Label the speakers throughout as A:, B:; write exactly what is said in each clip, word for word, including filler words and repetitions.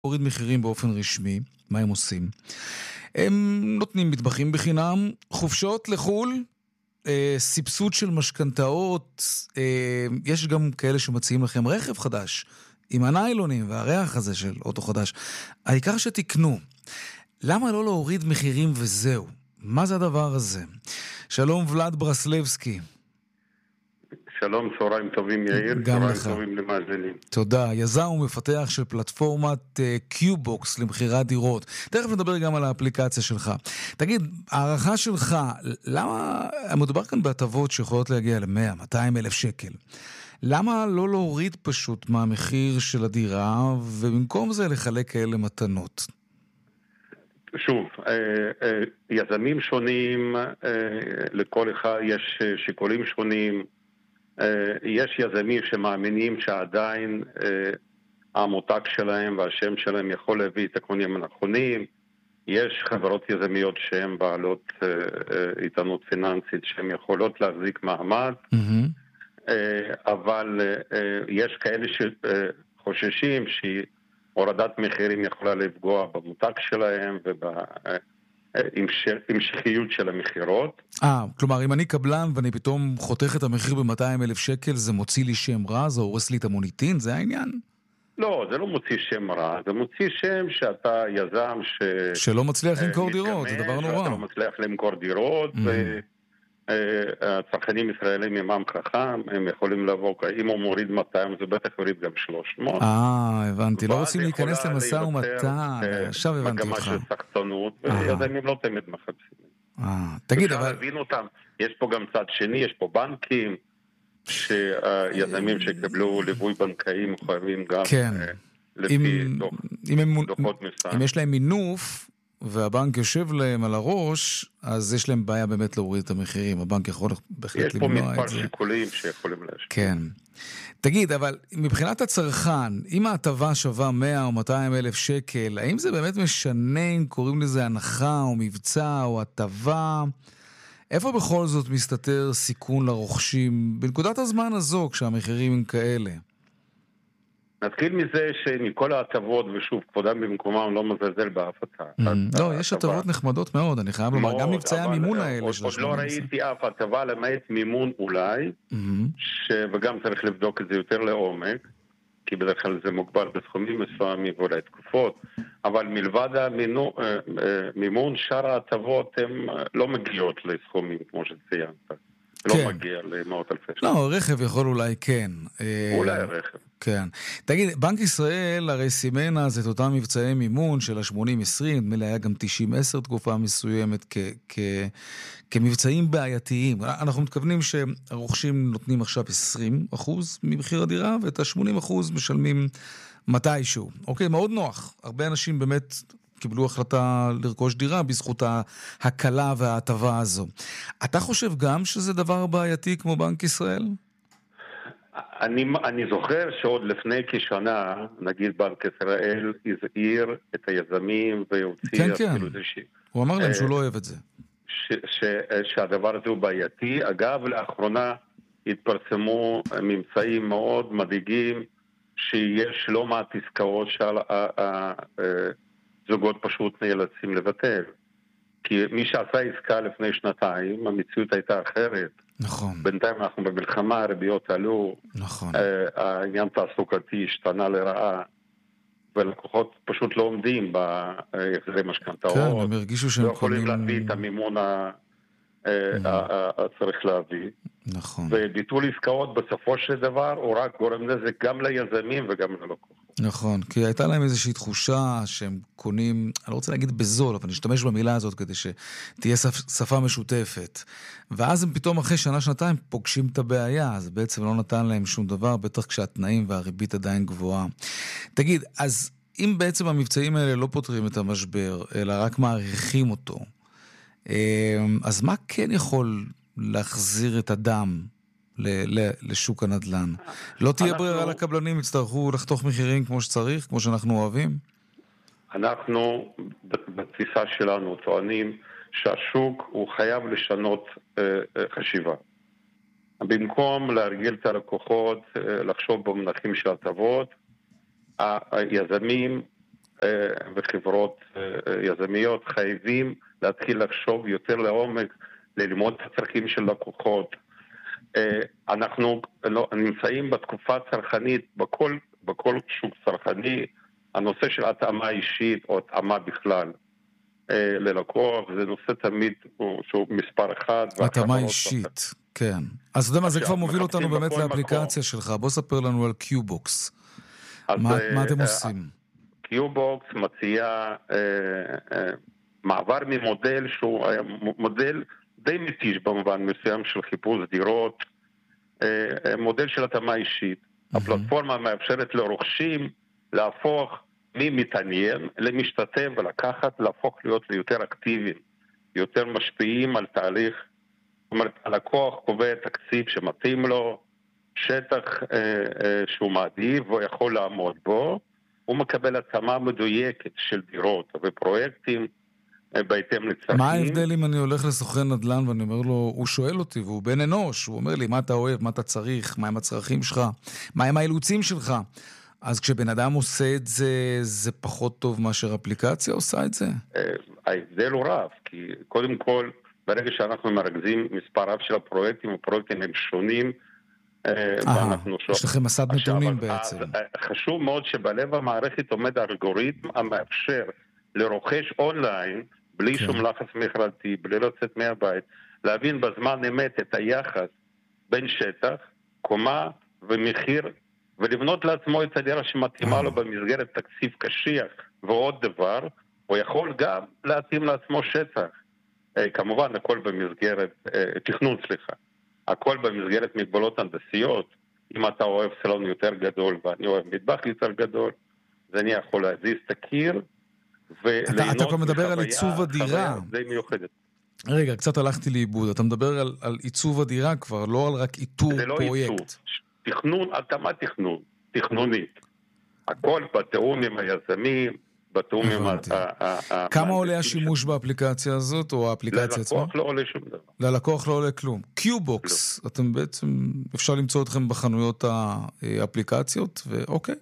A: להוריד מחירים באופן רשמי, מה הם עושים? הם נותנים מטבחים בחינם, חופשות לחול, אה, סבסוד של משכנתאות, אה, יש גם כאלה שמציעים לכם רכב חדש, עם הניילונים והריח הזה של אוטו חדש. העיקר שתקנו. למה לא להוריד מחירים וזהו? מה זה הדבר הזה? שלום ולד ברסלבסקי.
B: שלום, צהריים טובים יאיר,
A: גם
B: צהריים
A: לך.
B: טובים למאזינים.
A: תודה. יזם ומפתח של פלטפורמת קיובוקס uh, למחירת דירות. תכף נדבר גם על האפליקציה שלך. תגיד, הערכה שלך, למה, מדובר כאן בהטבות שיכולות להגיע ל-מאה מאתיים אלף שקל. למה לא להוריד פשוט מהמחיר של הדירה, ובמקום זה לחלק כאלה מתנות?
B: שוב, יזמים שונים, לכל אחד יש שיקולים שונים. יש יזמים שמאמינים שעדיין המותג שלהם והשם שלהם יכול להביא את הקונים הנכונים. יש חברות יזמיות שהן בעלות איתנות פיננסית שהן יכולות להחזיק מעמד. Mm-hmm. אבל יש כאלה שחוששים שהורדת מחירים יכולה לפגוע במותג שלהם ובהמשכיות של המחירות.
A: אה, כלומר, אם אני קבלן ואני פתאום חותך את המחיר ב-מאתיים אלף שקל, זה מוציא לי שם רע? זה הורס לי את המוניטין? זה העניין?
B: לא, זה לא מוציא שם רע. זה מוציא שם שאתה יזם ש...
A: שלא מצליח למכור דירות, זה דבר נורא.
B: שאתה לא מצליח למכור דירות, ו... הצרכנים ישראלים עם עם חכם, הם יכולים לבוא, אם הוא מוריד מאתיים, זה בטח יוריד גם שלוש מאות.
A: אה, הבנתי, לא רוצים להיכנס למשא ומתן, עכשיו הבנתי אותך.
B: מגמה של סחטנות, ויזמים לא תמיד מחפשים.
A: אה, תגיד, אבל...
B: אפשר להבין אותם, יש פה גם צד שני, יש פה בנקים, שיזמים שקבלו ליווי בנקאים חייבים גם לפי דוחות מסוים.
A: אם יש להם מינוף, והבנק יושב להם על הראש, אז יש להם בעיה באמת להוריד את המחירים. הבנק יכול בהחלט למנוע את זה.
B: יש פה מספר שיקולים שיכולים להשקיע.
A: כן. תגיד, אבל מבחינת הצרכן, אם ההטבה שווה מאה או מאתיים אלף שקל, האם זה באמת משנה אם קוראים לזה הנחה או מבצע או הטבה? איפה בכל זאת מסתתר סיכון לרוכשים בנקודת הזמן הזו, כשהמחירים הם כאלה?
B: נתחיל מזה שמכל ההטבות, ושוב, כבודם במקומם לא מזלזל באף הצעה.
A: לא, יש הטבות נחמדות מאוד, אני חייב לומר, גם מבצעי המימון האלה.
B: עוד לא ראיתי אף הטבה למעט מימון אולי, וגם צריך לבדוק את זה יותר לעומק, כי בדרך כלל זה מוגבל בסכומים מסוימים ואולי תקופות, אבל מלבד המימון, שאר ההטבות הן לא מגיעות לסכומים, כמו שציינת. לא מגיע למאות אלפי שקל.
A: לא, רכב יכול אולי כן.
B: אולי רכב.
A: כן. תגיד, בנק ישראל הרי סימן אז את אותם מבצעי מימון של ה-שמונים עשרים, נדמה לי היה גם תשעים עשר תקופה מסוימת כמבצעים בעייתיים. אנחנו מתכוונים שהרוכשים נותנים עכשיו עשרים אחוז ממחיר הדירה, ואת ה-שמונים אחוז משלמים מתישהו. אוקיי, מאוד נוח. הרבה אנשים באמת קיבלו החלטה לרכוש דירה בזכות ההקלה וההטבה הזו. אתה חושב גם שזה דבר בעייתי כמו בנק ישראל?
B: אני, אני זוכר שעוד לפני כשנה, נגיד בנק ישראל הזהיר את היזמים והוציא...
A: כן, כן. ש... הוא אמר להם שהוא לא אוהב את זה.
B: ש, ש, שהדבר הזה הוא בעייתי. אגב, לאחרונה התפרסמו ממצאים מאוד מדאיגים, שיש לא מעט עסקאות שעל... זוגות פשוט נאלצים לבטל. כי מי שעשה עסקה לפני שנתיים, המציאות הייתה אחרת.
A: נכון.
B: בינתיים אנחנו במלחמה, הרביות עלו.
A: נכון.
B: העניין תעסוקתי השתנה לרעה, ולקוחות פשוט לא עומדים בהחזרי משכנתאות.
A: כן, הם הרגישו שהם
B: לא יכולים להביא את המימון הצריך להביא.
A: נכון.
B: וביטול עסקאות בסופו של דבר, הוא רק גורם לזה גם ליזמים וגם ללקוחות.
A: נכון, כי הייתה להם איזושהי תחושה שהם קונים, אני לא רוצה להגיד בזול, אבל נשתמש במילה הזאת כדי שתהיה שפה משותפת. ואז הם פתאום אחרי שנה, שנתיים פוגשים את הבעיה, אז בעצם לא נתן להם שום דבר, בטח כשהתנאים והריבית עדיין גבוהה. תגיד, אז אם בעצם המבצעים האלה לא פותרים את המשבר, אלא רק מעריכים אותו, אז מה כן יכול להחזיר את הדם לשוק הנדל"ן? לא תהיה ברירה לקבלנים, יצטרכו לחתוך מחירים כמו שצריך, כמו שאנחנו אוהבים?
B: אנחנו בתפיסה שלנו טוענים שהשוק הוא חייב לשנות חשיבה. במקום להרגיל את הלקוחות לחשוב במונחים של הטבות, היזמים וחברות יזמיות חייבים להתחיל לחשוב יותר לעומק, ללמוד את הצרכים של לקוחות. אנחנו נמצאים בתקופה צרכנית, בכל, בכל שוק צרכני, הנושא של התאמה אישית או התאמה בכלל ללקוח, זה נושא תמיד שהוא מספר אחד.
A: התאמה אישית, כן. אז אתה יודע מה, זה כבר מוביל אותנו באמת לאפליקציה שלך. בוא ספר לנו על קיובוקס. מה אתם עושים?
B: קיובוקס מציע מעבר ממודל שהוא מודל די מתיש במובן מסוים של חיפוש דירות, מודל של התאמה אישית. הפלטפורמה מאפשרת לרוכשים להפוך ממתעניין למשתתף ולקחת, להפוך להיות ליותר אקטיביים, יותר משפיעים על תהליך. זאת אומרת, הלקוח קובע תקציב שמתאים לו, שטח שהוא מעדיף והוא יכול לעמוד בו, הוא מקבל התאמה מדויקת של דירות ופרויקטים בהתאם לצרכים.
A: מה ההבדל אם אני הולך לסוכן נדל"ן ואני אומר לו, הוא שואל אותי והוא בן אנוש, הוא אומר לי מה אתה אוהב, מה אתה צריך, מה הם הצרכים שלך, מה הם האילוצים שלך. אז כשבן אדם עושה את זה, זה פחות טוב מאשר אפליקציה עושה את זה?
B: ההבדל הוא רב, כי קודם כל, ברגע שאנחנו מרכזים מספר רב של הפרויקטים, הפרויקטים הם שונים,
A: אה, יש לכם מסד נתונים בעצם.
B: חשוב מאוד שבלב המערכת עומד האלגוריתם המאפשר לרוכש אונליין, בלי שום לחץ מכרזי, בלי לצאת מהבית, להבין בזמן אמת את היחס בין שטח, קומה ומחיר, ולבנות לעצמו את הדירה שמתאימה לו במסגרת תקציב קשיח. ועוד דבר, הוא יכול גם להתאים לעצמו שטח. כמובן, הכל במסגרת, תכנון סליחה, הכל במסגרת מגבלות הנדסיות. אם אתה אוהב סלון יותר גדול ואני אוהב מטבח יותר גדול, אז אני יכול להזיז את הקיר,
A: אתה, אתה כבר מדבר על עיצוב הדירה.
B: די מיוחדת.
A: רגע, קצת הלכתי לאיבוד. אתה מדבר על, על עיצוב הדירה כבר, לא על רק איתור
B: זה לא
A: פרויקט.
B: עיצוב. תכנון, התאמה תכנון, תכנונית. הכל בתאום עם היזמים, בתאום עם ה...
A: כמה עולה השימוש באפליקציה הזאת, או האפליקציה עצמה?
B: ללקוח לא עולה שום דבר.
A: ללקוח לא עולה כלום. קיובוקס, אתם בעצם, אפשר למצוא אתכם בחנויות האפליקציות, ואוקיי.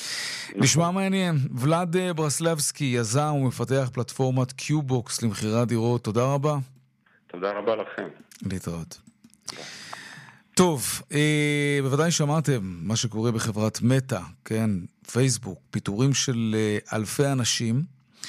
A: נשמע מעניין. ולד ברסלבסקי, יזם ומפתח פלטפורמת קיובוקס למחירת דירות. תודה רבה.
B: תודה רבה לכם.
A: להתראות. טוב, אה, בוודאי שמעתם מה שקורה בחברת מטא, כן, פייסבוק, פיטורים של אה, אלפי אנשים.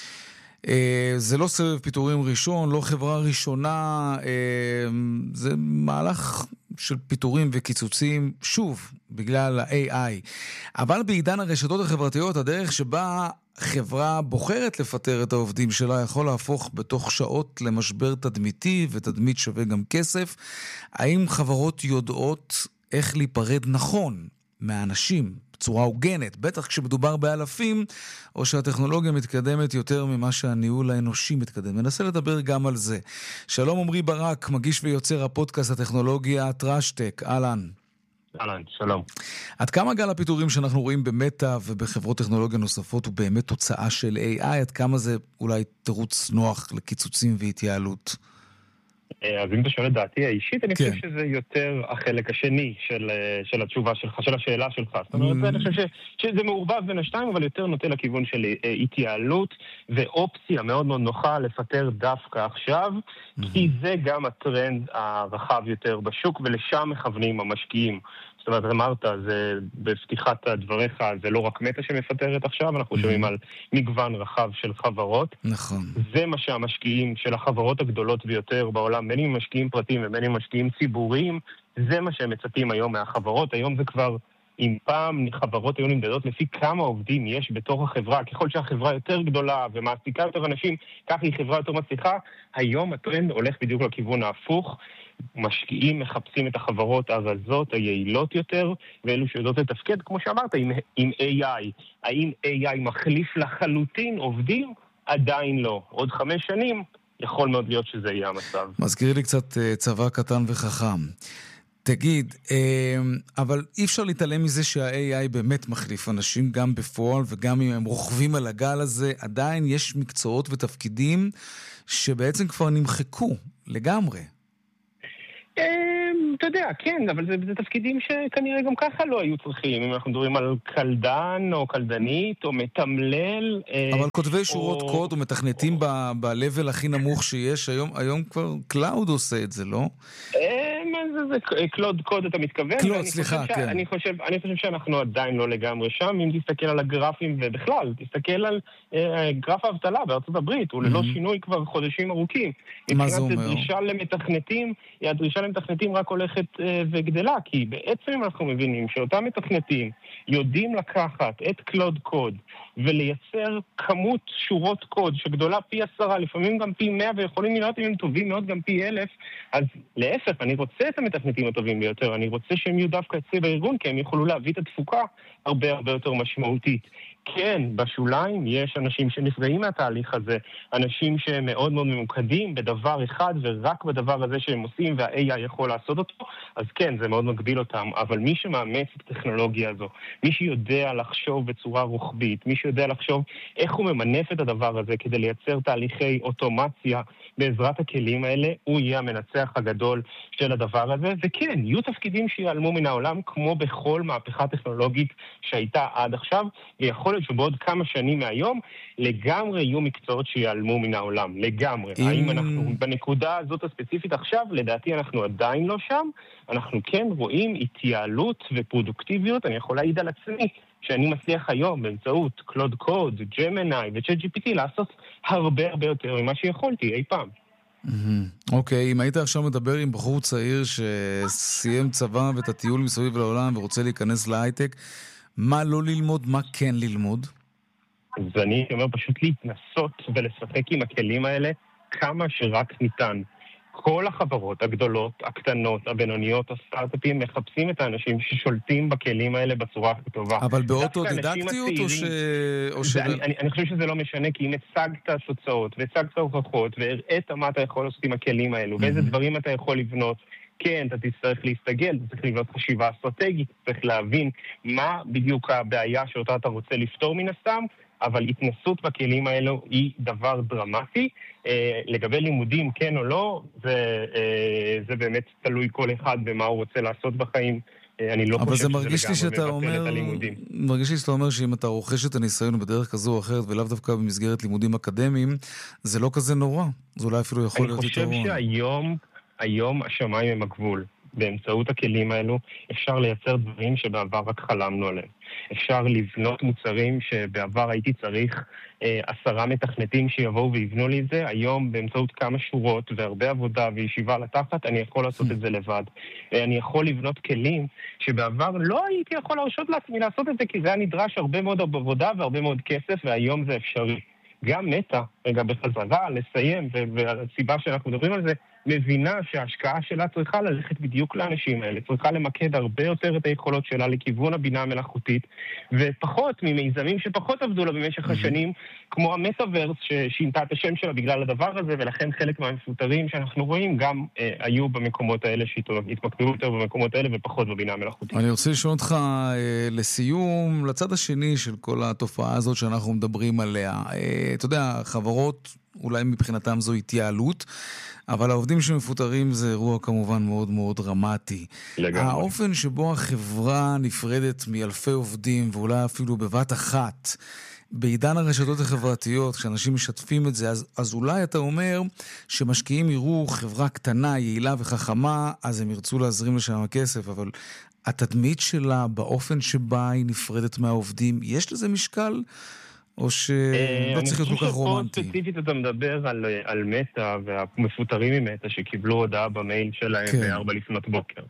A: אה, זה לא סבב פיטורים ראשון, לא חברה ראשונה, אה, זה מהלך של פיטורים וקיצוצים, שוב, בגלל ה-איי איי. אבל בעידן הרשתות החברתיות, הדרך שבה חברה בוחרת לפטר את העובדים שלה יכול להפוך בתוך שעות למשבר תדמיתי, ותדמית שווה גם כסף. האם חברות יודעות איך להיפרד נכון מהאנשים בצורה הוגנת, בטח כשמדובר באלפים, או שהטכנולוגיה מתקדמת יותר ממה שהניהול האנושי מתקדם? מנסה לדבר גם על זה. שלום עמרי ברק, מגיש ויוצר הפודקאסט הטכנולוגיה טרשטק, אהלן.
C: אהלן, שלום.
A: עד כמה גל הפיטורים שאנחנו רואים במטא ובחברות טכנולוגיה נוספות הוא באמת תוצאה של איי איי? עד כמה זה אולי תירוץ נוח לקיצוצים והתייעלות?
C: אז אם אתה שואל את דעתי האישית, אני חושב שזה יותר החלק השני של התשובה שלך, של השאלה שלך. זאת אומרת, אני חושב שזה מעורבב בין השתיים, אבל יותר נוטה לכיוון של התייעלות ואופציה מאוד מאוד נוחה לפטר דווקא עכשיו, כי זה גם הטרנד הרחב יותר בשוק, ולשם מכוונים המשקיעים. זאת אומרת, אמרת, זה בפתיחת דבריך, זה לא רק מטא שמפטרת עכשיו, אנחנו שומעים על מגוון רחב של חברות.
A: נכון.
C: זה מה שהמשקיעים של החברות הגדולות ביותר בעולם, בין אם משקיעים פרטיים ובין אם משקיעים ציבוריים, זה מה שהם מצפים היום מהחברות. היום זה כבר, אם פעם חברות היו נמדדות לפי כמה עובדים יש בתוך החברה, ככל שהחברה יותר גדולה ומעסיקה יותר אנשים, כך היא חברה יותר מצליחה. היום הטרנד הולך בדיוק לכיוון ההפוך. משקיעים מחפשים את החברות הרזות, היעילות יותר, ואלו שיודעות לתפקד, כמו שאמרת, עם, עם איי איי. האם איי איי מחליף לחלוטין עובדים? עדיין לא. עוד חמש שנים יכול מאוד להיות שזה יהיה המצב.
A: מזכיר לי קצת צבא קטן וחכם. תגיד, אבל אי אפשר להתעלם מזה שה-איי איי באמת מחליף אנשים גם בפועל, וגם אם הם רוכבים על הגל הזה, עדיין יש מקצועות ותפקידים שבעצם כבר נמחקו לגמרי.
C: אתה יודע, כן, אבל זה, זה תפקידים שכנראה גם ככה לא היו צריכים. אם אנחנו מדברים על קלדן או קלדנית או מתמלל.
A: אבל כותבי שורות
C: או...
A: קוד ומתכנתים או... ב-level הכי נמוך שיש, היום, היום כבר קלאוד עושה את זה, לא?
C: זה, זה קלוד קוד אתה מתכוון?
A: קלוד, סליחה,
C: ש...
A: כן.
C: אני חושב, אני חושב שאנחנו עדיין לא לגמרי שם. אם תסתכל על הגרפים ובכלל, תסתכל על אה, גרף האבטלה בארצות הברית, הוא ללא שינוי כבר חודשים ארוכים.
A: מה זה אומר?
C: הדרישה למתכנתים, הדרישה למתכנתים רק הולכת אה, וגדלה, כי בעצם אנחנו מבינים שאותם מתכנתים יודעים לקחת את קלוד קוד ולייצר כמות שורות קוד שגדולה פי עשרה, לפעמים גם פי מאה, ויכולים לראות אם הם טובים מאוד גם פי אלף, אז להפך, אני רוצה את המתכנתים הטובים ביותר, אני רוצה שהם יהיו דווקא אצלי בארגון, כי הם יוכלו להביא את התפוקה הרבה הרבה יותר משמעותית. כן, בשוליים יש אנשים שנפגעים מהתהליך הזה, אנשים שהם מאוד מאוד ממוקדים בדבר אחד ורק בדבר הזה שהם עושים וה-איי איי יכול לעשות אותו, אז כן, זה מאוד מגביל אותם, אבל מי שמאמץ את הטכנולוגיה הזו, מי שיודע לחשוב בצורה רוחבית, מי שיודע לחשוב איך הוא ממנף את הדבר הזה כדי לייצר תהליכי אוטומציה בעזרת הכלים האלה, הוא יהיה המנצח הגדול של הדבר הזה, וכן, יהיו תפקידים שיעלמו מן העולם כמו בכל מהפכה טכנולוגית שהייתה עד עכשיו, ויכול להיות שבעוד כמה שנים מהיום לגמרי יהיו מקצועות שיעלמו מן העולם, לגמרי. אם... האם אנחנו בנקודה הזאת הספציפית עכשיו, לדעתי אנחנו עדיין לא שם, אנחנו כן רואים התייעלות ופרודוקטיביות, אני יכול להעיד על עצמי, שאני מצליח היום באמצעות קלוד קוד, ג'מיני וצ'אט ג'י פי טי לעשות הרבה הרבה יותר ממה שיכולתי אי פעם.
A: אוקיי, אם היית עכשיו מדבר עם בחור צעיר שסיים צבא ואת הטיול מסביב לעולם ורוצה להיכנס להייטק, מה לא ללמוד, מה כן ללמוד?
C: אז אני אומר פשוט להתנסות ולשחק עם הכלים האלה כמה שרק ניתן. כל החברות הגדולות, הקטנות, הבינוניות, הסטארט-אפים, מחפשים את האנשים ששולטים בכלים האלה בצורה הכי טובה.
A: אבל באוטודידקטיות או ש... או ש...
C: אני, אני, אני חושב שזה לא משנה, כי אם הצגת תוצאות והצגת הוכחות והראית מה אתה יכול לעשות עם הכלים האלו, mm-hmm. ואיזה דברים אתה יכול לבנות, כן, אתה תצטרך להסתגל, אתה צריך לבנות חשיבה אסטרטגית, אתה צריך להבין מה בדיוק הבעיה שאותה אתה רוצה לפתור מן הסתם, אבל התנסות בכלים האלו היא דבר דרמטי. אה, לגבי לימודים, כן או לא, זה, אה, זה באמת תלוי כל אחד במה הוא רוצה לעשות בחיים. אה, אני לא חושב שזה לגמרי מבטל את הלימודים.
A: מרגיש לי שאתה אומר שאם אתה רוכש את הניסיון בדרך כזו או אחרת, ולאו דווקא במסגרת לימודים אקדמיים, זה לא כזה נורא. זה אולי אפילו יכול להיות יתרון.
C: אני חושב שהיום, היום השמיים הם הגבול. באמצעות הכלים האלו אפשר לייצר דברים שבעבר רק חלמנו עליהם. אפשר לבנות מוצרים שבעבר הייתי צריך אה, עשרה מתכנתים שיבואו ויבנו לי את זה. היום באמצעות כמה שורות והרבה עבודה וישיבה לתחת, אני יכול לעשות את זה לבד. אני יכול לבנות כלים שבעבר לא הייתי יכול להרשות לעצמי לעשות את זה, כי זה היה נדרש הרבה מאוד עבודה והרבה מאוד כסף, והיום זה אפשרי. גם מטה, רגע בחזרה, לסיים, והסיבה שאנחנו מדברים על זה, מבינה שההשקעה שלה צריכה ללכת בדיוק לאנשים האלה, צריכה למקד הרבה יותר את היכולות שלה לכיוון הבינה המלאכותית, ופחות ממיזמים שפחות עבדו לה במשך השנים, כמו המטאברס ששינתה את השם שלה בגלל הדבר הזה, ולכן חלק מהמפוטרים שאנחנו רואים גם אה, היו במקומות האלה שהתמקדו יותר במקומות האלה ופחות בבינה המלאכותית.
A: אני רוצה לשאול אותך אה, לסיום, לצד השני של כל התופעה הזאת שאנחנו מדברים עליה. אה, אתה יודע, חברות אולי מבחינתם זו התייעלות, אבל העובדים שמפוטרים זה אירוע כמובן מאוד מאוד דרמטי. לגמרי. האופן שבו החברה נפרדת מאלפי עובדים, ואולי אפילו בבת אחת, בעידן הרשתות החברתיות, כשאנשים משתפים את זה, אז, אז אולי אתה אומר שמשקיעים יראו חברה קטנה, יעילה וחכמה, אז הם ירצו להזרים לשם הכסף, אבל התדמית שלה באופן שבה היא נפרדת מהעובדים, יש לזה משקל? או שלא צריך להיות כל כך רומנטי?
C: אני חושב ספציפית אתה מדבר על, על מטה והמפוטרים ממטה שקיבלו הודעה במייל שלהם כן. בארבע לפנות בוקר.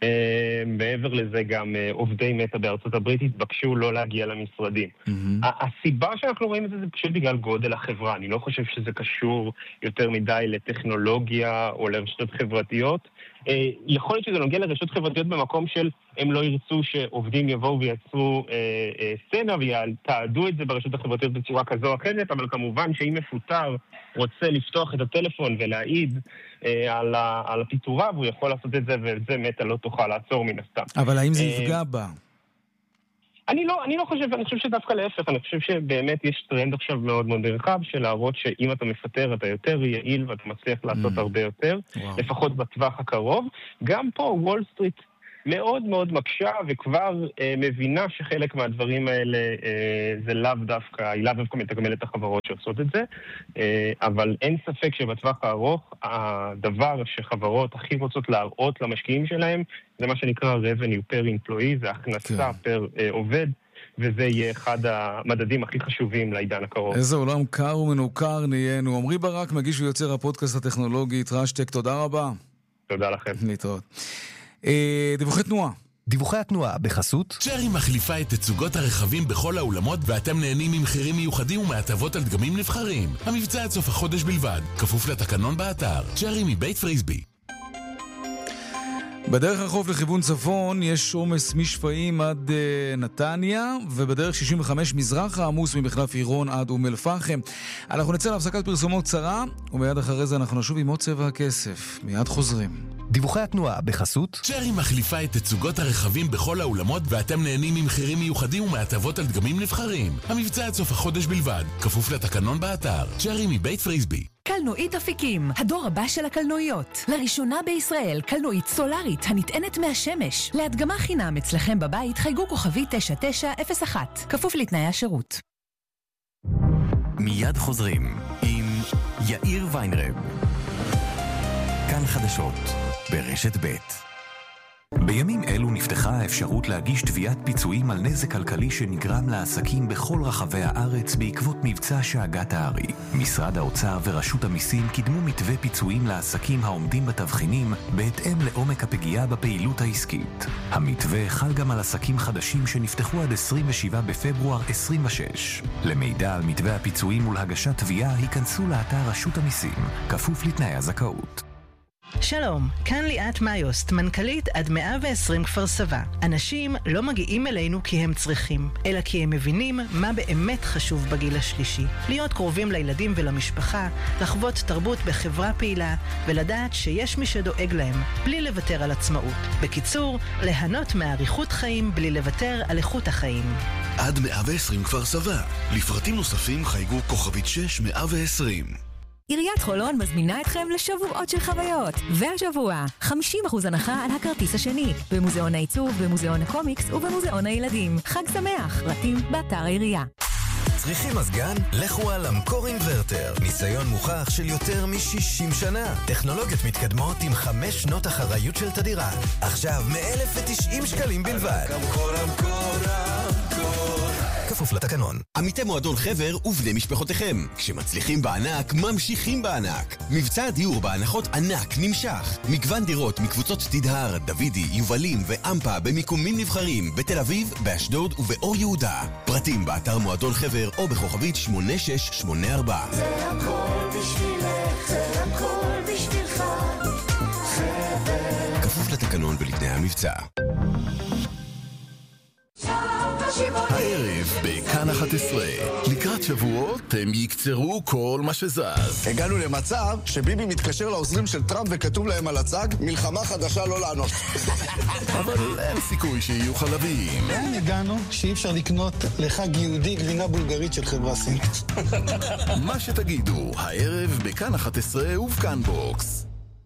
C: מעבר לזה גם עובדי מטה בארצות הברית התבקשו לא להגיע למשרדים. Mm-hmm. הסיבה שאנחנו רואים את זה זה פשוט בגלל גודל החברה. אני לא חושב שזה קשור יותר מדי לטכנולוגיה או לרשתות חברתיות. יכול להיות שזה נוגע לרשתות חברתיות במקום של הם לא ירצו שעובדים יבואו וייצרו אה, אה, סצנה ויתעדו את זה ברשתות החברתיות בצורה כזו או אחרת, אבל כמובן שאם מפוטר רוצה לפתוח את הטלפון ולהעיד אה, על, ה, על הפיטוריו, הוא יכול לעשות את זה, וזה מטה לא תוכל לעצור מן הסתם.
A: אבל האם זה יפגע בה?
C: אני לא, אני לא חושב, אני חושב שדווקא להפך, אני חושב שבאמת יש טרנד עכשיו מאוד מאוד רחב של להראות שאם אתה מפטר אתה יותר יעיל ואתה מצליח לעשות הרבה יותר, לפחות בטווח הקרוב. גם פה וול סטריט מאוד מאוד מקשה וכבר אה, מבינה שחלק מהדברים האלה אה, זה לאו דווקא, היא לאו דווקא מתגמל את החברות שעושות את זה, אה, אבל אין ספק שבטווח הארוך הדבר שחברות הכי רוצות להראות למשקיעים שלהם זה מה שנקרא revenue per employee, זה הכנסה פר אה, עובד, וזה יהיה אחד המדדים הכי חשובים לעידן הקרוב.
A: איזה עולם קר ומנוכר נהיינו. עמרי ברק, מגיש ויוצר הפודקאסט הטכנולוגי טרשטק, תודה רבה.
C: תודה לכם.
A: להתראות. דיווחי תנועה.
D: דיווחי התנועה בחסות
E: צ'רי מחליפה את תצוגות הרכבים בכל האולמות ואתם נהנים ממחירים מיוחדים ומהטבות על דגמים נבחרים. המבצע עד סוף החודש בלבד, כפוף לתקנון באתר. צ'רי מבית פריסבי.
A: בדרך החוף לכיוון צפון יש עומס משפעים עד uh, נתניה, ובדרך שישים וחמש מזרחה עמוס ממחלף עירון עד אום אל פחם. אנחנו נצא להפסקת פרסומות קצרה, ומיד אחרי זה אנחנו נשוב עם עוד צבע הכסף. מיד חוזרים.
D: דיווחי התנועה בחסות
E: צ'רי מחליפה את תצוגות הרכבים בכל האולמות ואתם נהנים ממחירים מיוחדים ומהטבות על דגמים נבחרים. המבצע עד סוף החודש בלבד, כפוף לתקנון באתר. צ'רי מבית פריסבי.
F: קלנועית אפיקים, הדור הבא של הקלנועיות. לראשונה בישראל, קלנועית סולארית הנטענת מהשמש. להדגמה חינם אצלכם בבית, חייגו כוכבי תשע תשע אפס אחת, כפוף לתנאי השירות.
D: מיד חוזרים עם יאיר ויינרב. כאן חדשות ברשת ב'. בימים אלו נפתחה האפשרות להגיש תביעת פיצויים על נזק כלכלי שנגרם לעסקים בכל רחבי הארץ בעקבות מבצע שאגת הארי. משרד האוצר ורשות המיסים קידמו מתווה פיצויים לעסקים העומדים בתבחינים בהתאם לעומק הפגיעה בפעילות העסקית. המתווה חל גם על עסקים חדשים שנפתחו עד עשרים ושבעה בפברואר עשרים ושש. למידע על מתווה הפיצויים ולהגשת תביעה היכנסו לאתר רשות המיסים, כפוף לתנאי הזכאות.
G: שלום, כאן ליאת מאיוסט, מנכ"לית עד מאה ועשרים כפר סבא. אנשים לא מגיעים אלינו כי הם צריכים, אלא כי הם מבינים מה באמת חשוב בגיל השלישי. להיות קרובים לילדים ולמשפחה, לחוות תרבות בחברה פעילה, ולדעת שיש מי שדואג להם, בלי לוותר על עצמאות. בקיצור, ליהנות מאריכות חיים בלי לוותר על איכות החיים.
H: עד מאה ועשרים כפר סבא. לפרטים נוספים חייגו כוכבית שש מאה ועשרים.
F: עיריית חולון מזמינה אתכם לשבועות של חוויות. והשבוע, חמישים אחוז הנחה על הכרטיס השני, במוזיאון העיצוב, במוזיאון הקומיקס ובמוזיאון הילדים. חג שמח, פרטים באתר העירייה.
D: צריכים מזגן? לכו על אמקור אינברטר. ניסיון מוכח של יותר מ-שישים שנה. טכנולוגיות מתקדמות עם חמש שנות אחריות של תדירה. עכשיו מ-אלף ותשעים שקלים בלבד. אמקור, אמקור, אמקור. כפוף לתקנון.
I: עמיתי מועדון חבר ובני משפחותיכם. כשמצליחים בענק, ממשיכים בענק. מבצע הדיור בהנחות ענק נמשך. מגוון דירות מקבוצות תדהר, דוידי, יובלים ואמפה במיקומים נבחרים בתל אביב, באשדוד ובאור יהודה. פרטים באתר מועדון חבר או בכוכבית שמונה שש שמונה ארבע.
J: זה הכל בשבילך, זה הכל בשבילך, חבר.
I: כפוף לתקנון ולתנאי המבצע.
H: הערב בכאן אחת עשרה. לקראת שבועות הם יקצרו כל מה שזז.
K: הגענו למצב שביבי מתקשר לעוזרים של טראמפ וכתוב להם על הצג מלחמה חדשה לא לענות.
H: אבל אין סיכוי שיהיו חלבים.
L: לאן הגענו שאי אפשר לקנות לחג יהודי גבינה בולגרית של חברה סינית?
H: מה שתגידו, הערב בכאן אחת עשרה ובכאן בוקס.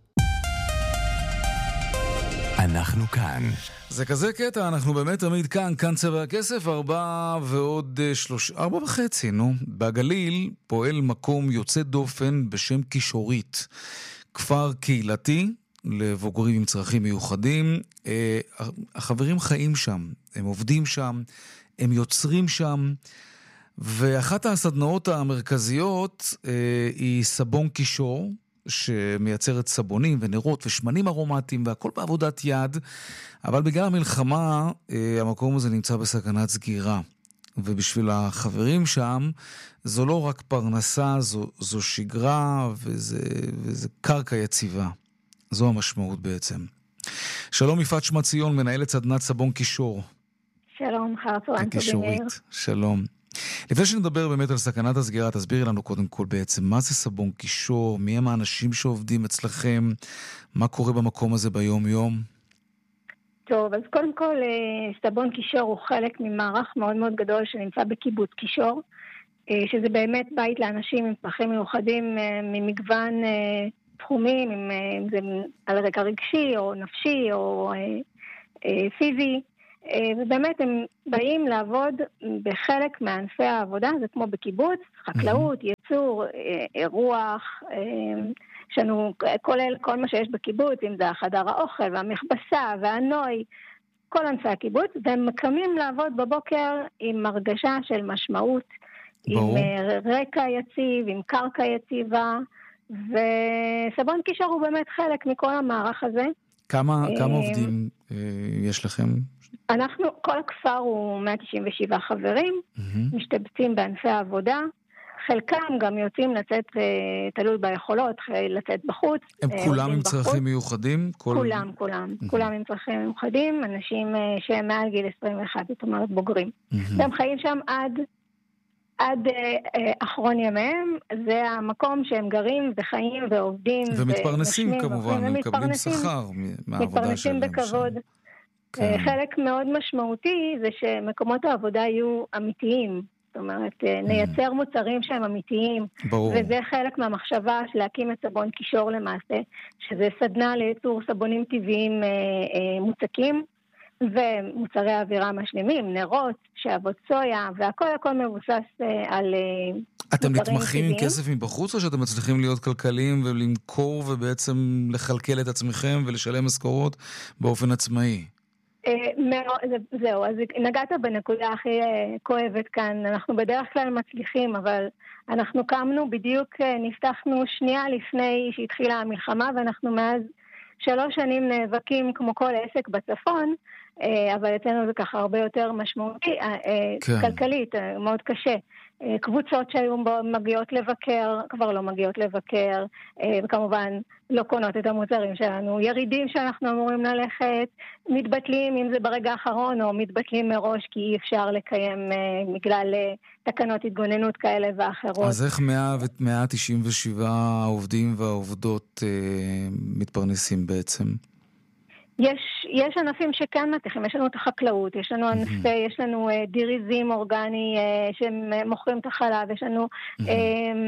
D: אנחנו כאן.
A: זה כזה קטע, אנחנו באמת תמיד כאן, כאן צבע הכסף, ארבע ועוד שלוש, ארבע וחצי, נו. בגליל פועל מקום יוצא דופן בשם קישורית. כפר קהילתי לבוגרים עם צרכים מיוחדים. אה, החברים חיים שם, הם עובדים שם, הם יוצרים שם, ואחת הסדנאות המרכזיות אה, היא סבון קישור, שמייצרת סבונים ונרות ושמנים ארומטיים והכל בעבודת יד, אבל בגלל המלחמה המקום הזה נמצא בסכנת סגירה, ובשביל החברים שם זו לא רק פרנסה, זו, זו שגרה וזה, וזה קרקע יציבה. זו המשמעות בעצם. שלום יפעת שמציון, מנהלת סדנת סבון קישור.
M: שלום, חר צהריים טובים.
A: שלום. לפני שנדבר באמת על סכנת הסגירה, תסבירי לנו קודם כל בעצם מה זה סבון קישור, מי הם האנשים שעובדים אצלכם, מה קורה במקום הזה ביום יום?
M: טוב, אז קודם כל, סבון קישור הוא חלק ממערך מאוד מאוד גדול שנמצא בקיבוץ קישור, שזה באמת בית לאנשים עם צרכים מיוחדים ממגוון תחומים, אם זה על רקע רגשי או נפשי או פיזי, ובאמת הם באים לעבוד בחלק מענפי העבודה, זה כמו בקיבוץ, חקלאות, ייצור, אירוח, שאנו כולל כל מה שיש בקיבוץ, אם זה החדר האוכל והמכבסה והנוי, כל ענפי הקיבוץ, והם מקמים לעבוד בבוקר עם הרגשה של משמעות, ברור. עם רקע יציב, עם קרקע יציבה, וסבון קישור הוא באמת חלק מכל המערך הזה.
A: כמה, כמה עובדים יש לכם?
M: אנחנו, כל הכפר הוא מאה תשעים ושבעה חברים, mm-hmm. משתבצים בענפי העבודה, חלקם גם יוצאים לצאת, תלוי ביכולות, לצאת בחוץ.
A: הם כולם עם צרכים מיוחדים?
M: כולם, כולם. כולם עם צרכים מיוחדים, אנשים שהם מעל גיל עשרים ואחת, זאת אומרת בוגרים. והם חיים שם עד, עד אחרון ימיהם, זה המקום שהם גרים וחיים ועובדים.
A: ומתפרנסים כמובן, הם מקבלים שכר מהעבודה שלהם.
M: מתפרנסים בכבוד. חלק מאוד משמעותי זה שמקומות העבודה יהיו אמיתיים. זאת אומרת, נייצר מוצרים שהם אמיתיים, ברור. וזה חלק מהמחשבה של להקים את סבון קישור למעשה, שזה סדנה לייצור סבונים טבעיים אה, אה, מוצקים, ומוצרי אווירה משלימים, נרות, שעבות סויה, והכל הכל מבוסס אה, על אה,
A: אתם נתמכים עם כסף מבחוץ, או שאתם מצליחים להיות כלכליים ולמכור ובעצם לחלקל את עצמכם ולשלם משכורות באופן עצמאי?
M: זהו, אז נגעת בנקודה הכי כואבת כאן. אנחנו בדרך כלל מצליחים, אבל אנחנו קמנו בדיוק, נפתחנו שנייה לפני שהתחילה המלחמה, ואנחנו מאז שלוש שנים נאבקים כמו כל עסק בצפון, אבל אצלנו זה ככה הרבה יותר משמעותי, כן. כלכלית, מאוד קשה. קבוצות שהיו מגיעות לבקר, כבר לא מגיעות לבקר, וכמובן לא קונות את המוצרים שלנו. ירידים שאנחנו אמורים ללכת, מתבטלים, אם זה ברגע האחרון, או מתבטלים מראש, כי אי אפשר לקיים בגלל תקנות התגוננות כאלה ואחרות.
A: אז איך מאה תשעים ושבעה העובדים והעובדות מתפרנסים בעצם?
M: יש, יש ענפים שכן מתחים, יש לנו את החקלאות, יש לנו ענפי, mm-hmm. יש לנו uh, דיריזים אורגני uh, שהם מוכרים את החלב, יש לנו mm-hmm. uh,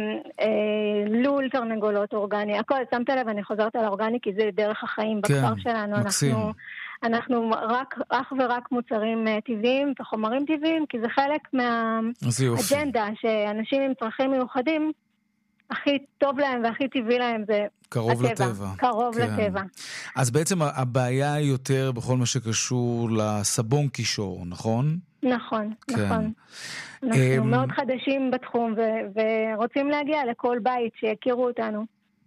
M: uh, לול תרנגולות אורגני, הכל, שמת לב, אני חוזרת על אורגני כי זה דרך החיים כן, בכפר שלנו, מקסים. אנחנו, אנחנו רק, רק ורק מוצרים uh, טבעיים וחומרים טבעיים, כי זה חלק מהאג'נדה שאנשים עם צרכים מיוחדים, הכי טוב להם והכי טבעי להם זה
A: קרוב
M: הטבע.
A: לטבע.
M: קרוב כן. לטבע.
A: אז בעצם הבעיה היא יותר בכל מה שקשור לסבון קישור, נכון?
M: נכון, כן. נכון. אנחנו
A: um...
M: מאוד חדשים בתחום ו- ורוצים להגיע לכל בית שיכירו אותנו.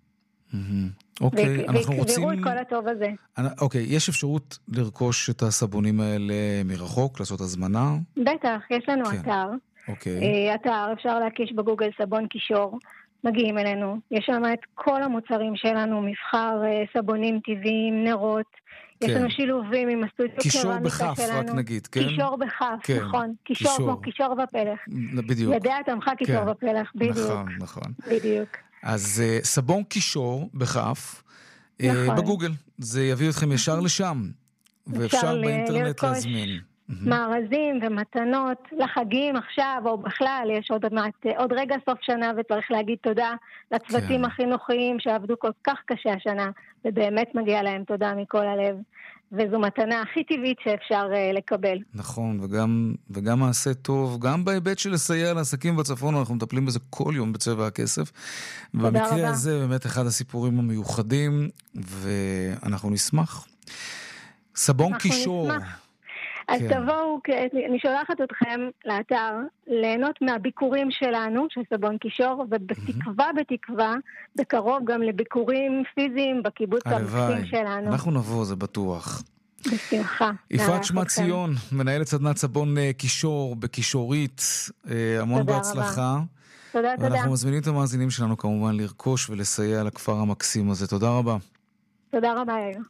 A: אוקיי,
M: ו-
A: אנחנו רוצים...
M: ויקבירו את כל הטוב הזה.
A: אוקיי, יש אפשרות לרכוש את הסבונים האלה מרחוק, לעשות הזמנה?
M: בטח, יש לנו
A: כן.
M: אתר.
A: אוקיי.
M: אתר, אפשר להקיש בגוגל סבון קישור. מגיעים אלינו, יש שם את כל המוצרים שלנו, מבחר סבונים טבעיים, נרות, כן. יש לנו שילובים עם הסטודיו קרמיקה שלנו.
A: קישור בחף, רק נגיד, כן?
M: קישור בחף, כן. נכון. קישור, קישור כמו קישור בפלח.
A: בדיוק.
M: ידעת עמך קישור כן. בפלח, בדיוק.
A: נכון, נכון.
M: בדיוק.
A: אז uh, סבון קישור בחף, נכון. uh, בגוגל, זה יביא אתכם ישר לשם, ואפשר באינטרנט להזמין.
M: מארזים ומתנות לחגים עכשיו או בכלל, יש עוד, עוד רגע סוף שנה וצריך להגיד תודה לצוותים כן. החינוכיים שעבדו כל כך קשה השנה ובאמת מגיע להם תודה מכל הלב, וזו מתנה הכי טבעית שאפשר uh, לקבל.
A: נכון, וגם, וגם מעשה טוב, גם בהיבט של לסייע לעסקים בצפון, אנחנו מטפלים בזה כל יום בצבע הכסף, ובמקרה הזה באמת אחד הסיפורים המיוחדים, ואנחנו נשמח. סבון קישור.
M: נשמח. אז תבואו, אני שולחת אתכם לאתר, ליהנות מהביקורים שלנו, של סבון קישור, ובתקווה, בתקווה, בקרוב גם לביקורים פיזיים בקיבוץ המקסים שלנו.
A: אנחנו נבוא, זה בטוח.
M: בשמחה.
A: יפעת שמה ציון, מנהלת סדנת סבון קישור בקישורית, המון בהצלחה.
M: תודה, תודה.
A: ואנחנו מזמינים את המאזינים שלנו כמובן לרכוש ולסייע לכפר המקסים הזה. תודה רבה.
M: תודה רבה, יאיר.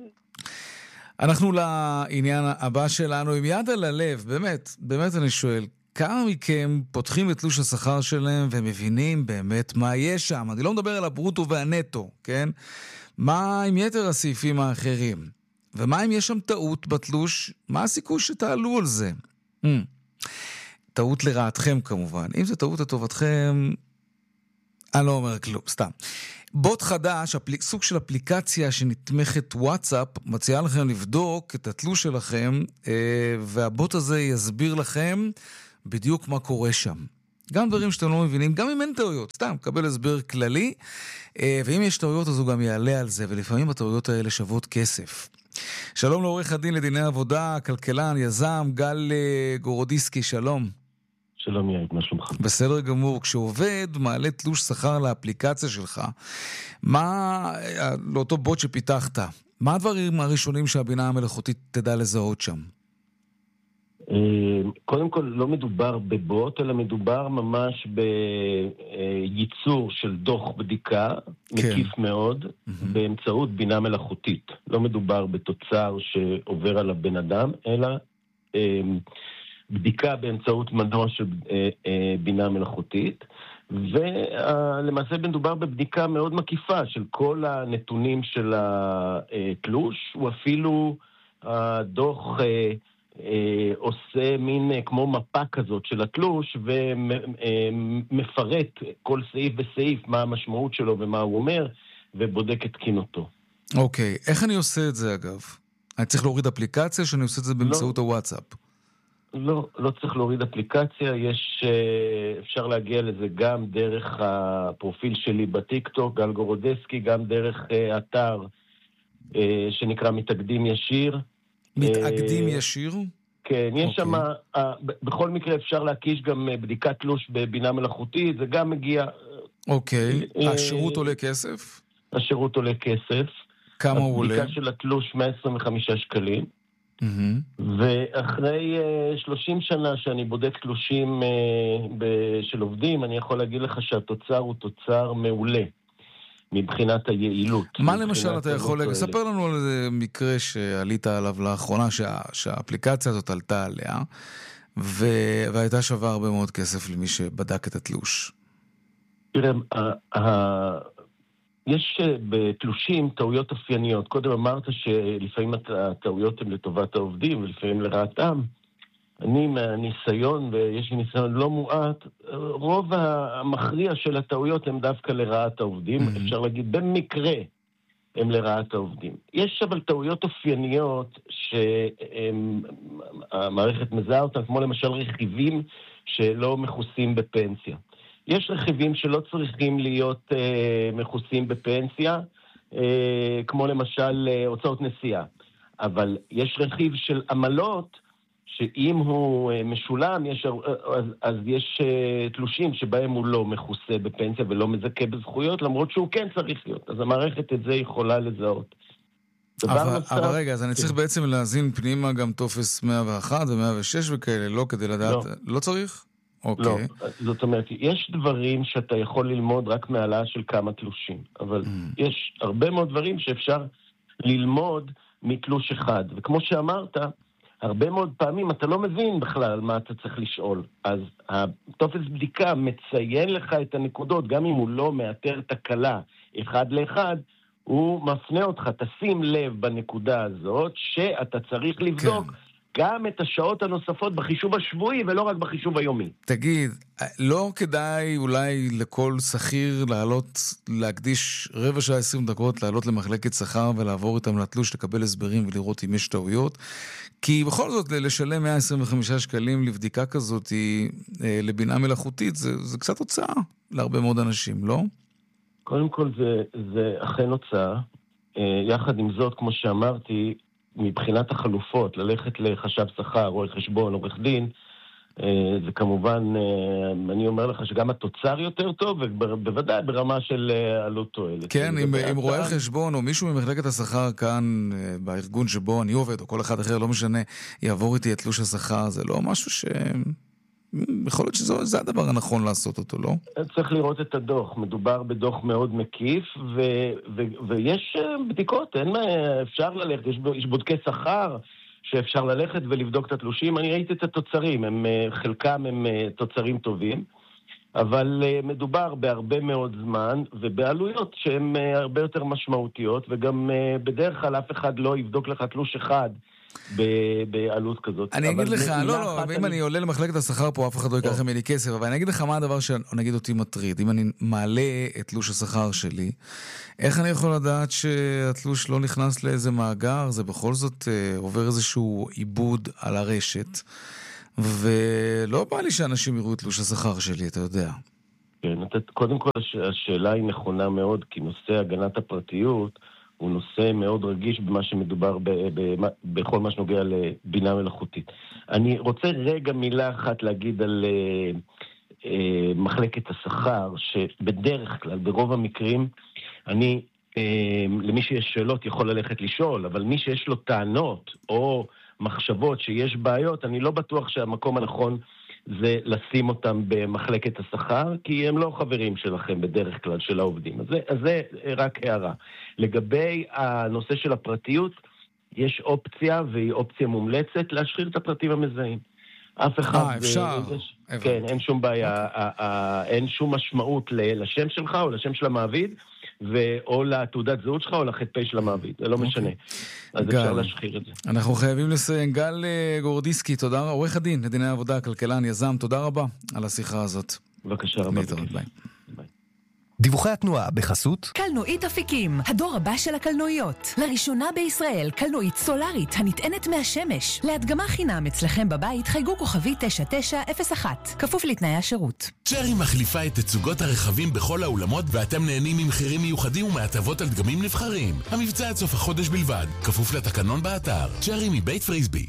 A: אנחנו לעניין הבא שלנו, עם יד על הלב, באמת, באמת אני שואל, כמה מכם פותחים את תלוש השכר שלהם ומבינים באמת מה יש שם? אני לא מדבר על הברוטו והנטו, כן? מה עם יתר הסעיפים האחרים? ומה אם יש שם טעות בתלוש? מה הסיכוי שתעלו על זה? Mm. טעות לרעתכם כמובן. אם זה טעות לטובתכם, אני לא אומר כלום, סתם. בוט חדש, אפליק, סוג של אפליקציה שנתמכת וואטסאפ, מציעה לכם לבדוק את התלוש שלכם, אה, והבוט הזה יסביר לכם בדיוק מה קורה שם. גם דברים שאתם לא מבינים, גם אם אין טעויות, סתם, קבל הסבר כללי, אה, ואם יש טעויות אז הוא גם יעלה על זה, ולפעמים הטעויות האלה שוות כסף. שלום לעורך הדין לדיני עבודה, כלכלן, יזם, גל אה, גורודיסקי, שלום.
N: שלום יעד, מה שלומך?
A: בסדר גמור, כשעובד מעלה תלוש שכר לאפליקציה שלך, מה, לאותו בוט שפיתחת, מה הדברים הראשונים שהבינה המלאכותית תדע לזהות שם?
N: קודם כל, לא מדובר בבוט, אלא מדובר ממש בייצור של דוח בדיקה, מקיף מאוד, באמצעות בינה מלאכותית. לא מדובר בתוצר שעובר על הבן אדם, אלא בדיקה באמצעות מנוע של בינה מלאכותית, ולמעשה מדובר בבדיקה מאוד מקיפה של כל הנתונים של התלוש, הוא אפילו הדוח עושה מין כמו מפה כזאת של התלוש, ומפרט כל סעיף וסעיף מה המשמעות שלו ומה הוא אומר, ובודק את תקינותו.
A: אוקיי, איך אני עושה את זה אגב? אני צריך להוריד אפליקציה שאני עושה את זה באמצעות הוואטסאפ?
N: לא, לא צריך להוריד אפליקציה, יש, אפשר להגיע לזה גם דרך הפרופיל שלי בטיקטוק, גל גורודסקי, גם דרך אתר שנקרא מתאגדים ישיר.
A: מתאגדים ישיר?
N: כן, יש שם, בכל מקרה אפשר להקיש גם בדיקת תלוש בבינה מלאכותית, זה גם מגיע...
A: אוקיי, השירות עולה כסף?
N: השירות עולה כסף.
A: כמה הוא עולה?
N: הבדיקה של התלוש מאה עשרים וחמישה שקלים. ואחרי שלושים שנה שאני בודק תלושים של עובדים, אני יכול להגיד לך שהתוצר הוא תוצר מעולה מבחינת היעילות.
A: מה למשל אתה יכול להגיד? ספר לנו על מקרה שעלית עליו לאחרונה, שהאפליקציה הזאת עלתה עליה, והייתה שווה הרבה מאוד כסף למי שבדק את התלוש.
N: תראה, יש בתלושים טעויות אופייניות. קודם אמרת שלפעמים הטעויות הן לטובת העובדים ולפעמים לרעתם. אני מהניסיון, ויש לי ניסיון לא מועט, רוב המכריע של הטעויות הן דווקא לרעת העובדים. Mm-hmm. אפשר להגיד, במקרה הן לרעת העובדים. יש אבל טעויות אופייניות שהמערכת מזהה אותן, כמו למשל רכיבים שלא מכוסים בפנסיה. יש רכיבים שלא צריכים להיות אה, מכוסים בפנסיה, אה, כמו למשל אה, הוצאות נסיעה. אבל יש רכיב של עמלות, שאם הוא אה, משולם, יש, אז, אז יש אה, תלושים שבהם הוא לא מכוסה בפנסיה ולא מזכה בזכויות, למרות שהוא כן צריך להיות. אז המערכת את זה יכולה לזהות.
A: אבל, נוצר... אבל רגע, אז אני צריך בעצם להזין פנימה גם טופס מאה ואחת ו-מאה ושש וכאלה, לא כדי לדעת... לא, לא צריך?
N: Okay. לא, זאת אומרת, יש דברים שאתה יכול ללמוד רק מעלה של כמה תלושים, אבל mm. יש הרבה מאוד דברים שאפשר ללמוד מתלוש אחד, וכמו שאמרת, הרבה מאוד פעמים אתה לא מבין בכלל מה אתה צריך לשאול, אז הטופס בדיקה מציין לך את הנקודות, גם אם הוא לא מאתר תקלה אחד לאחד, הוא מפנה אותך, תשים לב בנקודה הזאת, שאתה צריך לבדוק, כן. גם את השעות הנוספות בחישוב השבועי, ולא רק בחישוב היומי.
A: תגיד, לא כדאי אולי לכל שכיר לעלות, להקדיש רבע שעה עשרים דקות, לעלות למחלקת שכר ולעבור איתם לתלוש, לקבל הסברים ולראות אם יש טעויות? כי בכל זאת, לשלם מאה עשרים וחמישה שקלים לבדיקה כזאת, היא, לבינה מלאכותית, זה, זה קצת הוצאה להרבה מאוד אנשים, לא?
N: קודם כל, זה, זה אכן הוצאה. יחד עם זאת, כמו שאמרתי, מבחינת החלופות, ללכת לחשב שכר, או חשבון, עורך דין, זה כמובן, אני אומר לך שגם התוצר יותר טוב, ובוודאי ברמה של עלות תועלת.
A: כן, אם, אם רואה חשבון, או מישהו ממחלקת השכר כאן, בארגון שבו אני עובד, או כל אחד אחר, לא משנה, יעבור איתי את תלוש השכר, זה לא משהו ש... יכול להיות שזה הדבר הנכון לעשות אותו, לא?
N: צריך לראות את הדוח. מדובר בדוח מאוד מקיף, ו- ו- ויש בדיקות, אין מה, אפשר ללכת, יש, יש בודקי שכר שאפשר ללכת ולבדוק את התלושים. אני ראיתי את התוצרים, הם, חלקם הם תוצרים טובים. אבל uh, מדובר בהרבה מאוד זמן ובעלויות שהן uh, הרבה יותר משמעותיות, וגם uh, בדרך כלל אף אחד לא יבדוק לך תלוש אחד בעלות כזאת.
A: אני אגיד לך, לא, לא, אם אני עולה למחלקת השכר פה, אף אחד לא ייקח ממני כסף, אבל אני אגיד לך מה הדבר שנגיד אותי מטריד. אם אני מעלה את תלוש השכר שלי, איך אני יכול לדעת שהתלוש לא נכנס לאיזה מאגר? זה בכל זאת עובר איזשהו עיבוד על הרשת, ולא בא לי שאנשים יראו את תלוש השכר שלי, אתה יודע.
N: כן, קודם כל השאלה היא נכונה מאוד, כי נושא הגנת הפרטיות הוא נושא מאוד רגיש במה שמדובר ב- ב- בכל מה שנוגע לבינה מלאכותית. אני רוצה רגע מילה אחת להגיד על uh, uh, מחלקת השכר, שבדרך כלל, ברוב המקרים, אני, uh, למי שיש שאלות יכול ללכת לשאול, אבל מי שיש לו טענות או מחשבות שיש בעיות, אני לא בטוח שהמקום הנכון זה לשים אותם במחלקת השכר, כי הם לא חברים שלכם בדרך כלל של העובדים. אז זה, אז זה רק הערה. לגבי הנושא של הפרטיות, יש אופציה, והיא אופציה מומלצת, להשחיר את הפרטים המזהים. אף אחד...
A: אה, אפשר.
N: זה, כן, אין שום בעיה. Okay. אין שום משמעות לשם שלך או לשם של המעביד, או לתעודת זהות שלך או לחטפי של המעביד. זה לא משנה. אז
A: גל.
N: אפשר להשחיר את זה.
A: אנחנו חייבים לסיים. גל גורדיסקי, תודה רבה. עורך הדין לדיני העבודה, הכלכלן, יזם, תודה רבה על השיחה הזאת.
N: בבקשה רבה.
A: להתראות, ביי.
O: דיווחי התנועה בחסות
F: קלנועית אפיקים, הדור הבא של הקלנועיות. לראשונה בישראל, קלנועית סולארית הנטענת מהשמש. להדגמה חינם אצלכם בבית, חייגו כוכבי תשע תשע אפס אחת. כפוף לתנאי השירות.
E: צ'רי מחליפה את תצוגות הרכבים בכל האולמות, ואתם נהנים ממחירים מיוחדים ומהטבות על דגמים נבחרים. המבצע עד סוף החודש בלבד, כפוף לתקנון באתר. צ'רי מבית פריסבי.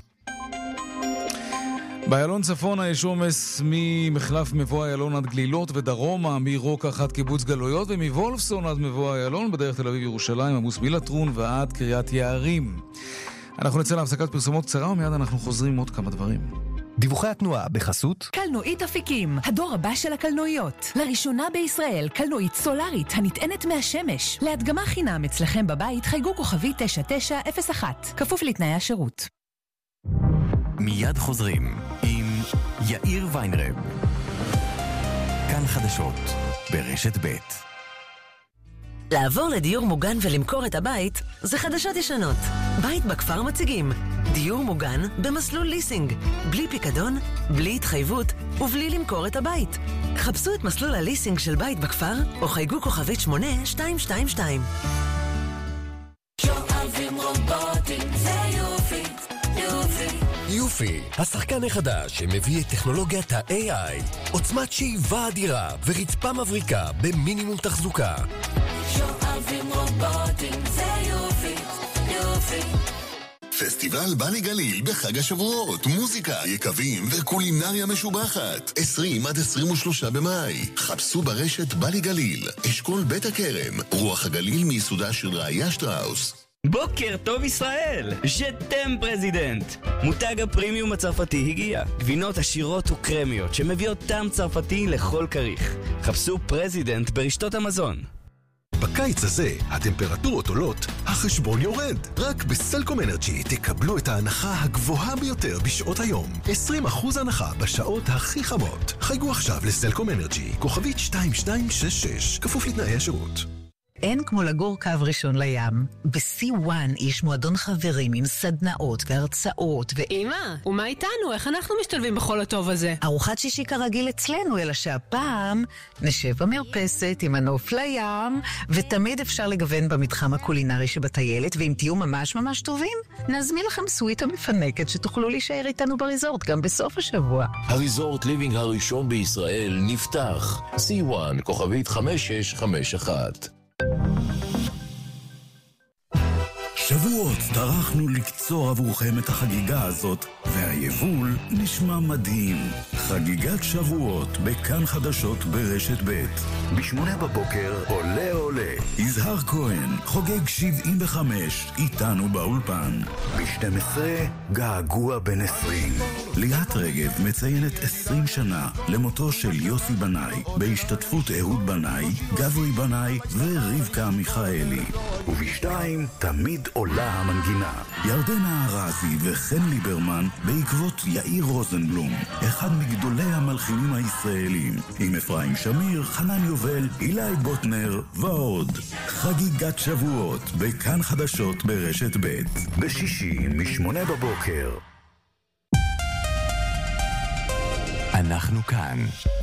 A: באיילון צפונה יש עומס ממחלף מבוא איילון עד גלילות, ודרומה מרוקח עד קיבוץ גלויות, ומוולפסון עד מבוא איילון בדרך תל אביב ירושלים, עמוס מלטרון ועד קריית יערים. אנחנו נצא להפסקת פרסומות קצרה, ומיד אנחנו חוזרים עוד כמה דברים.
O: דיווחי התנועה בחסות
F: קלנועית אפיקים, הדור הבא של הקלנועיות. לראשונה בישראל, קלנועית סולארית הנטענת מהשמש. להדגמה חינם אצלכם בבית, חייגו כוכבי תשע תשע אפס אחת. כפוף לתנאי השירות.
D: מיד חוזרים עם יאיר ויינרב. כאן חדשות ברשת ב'.
P: לעבור לדיור מוגן ולמכור את הבית זה חדשות ישנות. בית בכפר מציגים דיור מוגן במסלול ליסינג, בלי פיקדון, בלי התחייבות ובלי למכור את הבית. חפשו את מסלול הליסינג של בית בכפר או חייגו כוכבית שמונה שתיים שתיים שתיים.
J: שואבים רובוטים זה יופי, יופי.
Q: יופי, השחקן החדש שמביא את טכנולוגיית ה-איי איי, עוצמת שאיבה אדירה ורצפה מבריקה במינימום תחזוקה.
J: שואבים רובוטים זה יופי, יופי.
H: פסטיבל בני גליל בחג השבועות, מוזיקה, יקבים וקולינריה משובחת. עשרים עד עשרים ושלושה במאי. חפשו ברשת בני גליל, אשכול בית הכרם, רוח הגליל מיסודה של ראיה שטראוס.
R: בוקר טוב ישראל, ז'תם פרזידנט. מותג הפרימיום הצרפתי הגיע, גבינות עשירות וקרמיות שמביאות טעם צרפתי לכל כריך. חפשו פרזידנט ברשתות המזון.
S: בקיץ הזה הטמפרטורות עולות, החשבון יורד. רק בסלקום אנרג'י תקבלו את ההנחה הגבוהה ביותר בשעות היום. עשרים אחוז הנחה בשעות הכי חמות. חייגו עכשיו לסלקום אנרג'י, כוכבית שתיים שתיים שש שש, כפוף לתנאי השירות.
T: אין כמו לגור קו ראשון לים. ב-סי וואן יש מועדון חברים עם סדנאות והרצאות ו...
U: אמא, ומה איתנו? איך אנחנו משתלבים בכל הטוב הזה?
T: ארוחת שישי כרגיל אצלנו, אלא שהפעם נשב במרפסת עם הנוף לים, ותמיד אפשר לגוון במתחם הקולינרי שבטיילת, ואם תהיו ממש ממש טובים, נזמין לכם סוויטה מפנקת שתוכלו להישאר איתנו בריזורט גם בסוף השבוע.
V: הריזורט ליבינג הראשון בישראל נפתח. סי וואן, כוכבית חמש שש חמש אחת.
W: שבועות טרחנו לקצור עבורכם את החגיגה הזאת, והיבול נשמע מדהים. חגיגת שבועות בכאן חדשות ברשת ב'. בשמונה בבוקר עולה עולה. יזהר כהן חוגג שבעים וחמש איתנו באולפן. ב-שתים עשרה געגוע בן עשרים. ליאת רגב מציינת עשרים שנה למותו של יוסי בנאי, בהשתתפות אהוד בנאי, גברי בנאי ורבקה מיכאלי. ובשתיים תמיד עולה המנגינה. ירדנה ארזי וחן ליברמן בעקבות יאיר רוזנבלום, אחד מגדולי המלחינים הישראלים, עם אפרים שמיר, חנן יובל, אילי בוטנר ועוד. חגיגת שבועות בכאן חדשות ברשת ב' בשישי משמונה בבוקר.
D: אנחנו כאן.